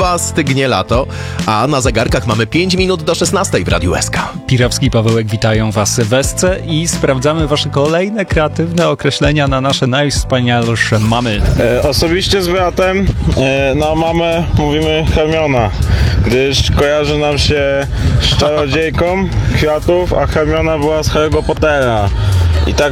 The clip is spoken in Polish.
Warszawa, stygnie lato, a na zegarkach mamy 5 minut do 16 w Radiu SK. Pirawski i Pawełek witają Was w Esce i sprawdzamy Wasze kolejne kreatywne określenia na nasze najwspanialsze mamy. Osobiście z bratem na mamę mówimy Hermiona, gdyż kojarzy nam się z czarodziejką kwiatów, a Hermiona była z Harry'ego Pottera. I tak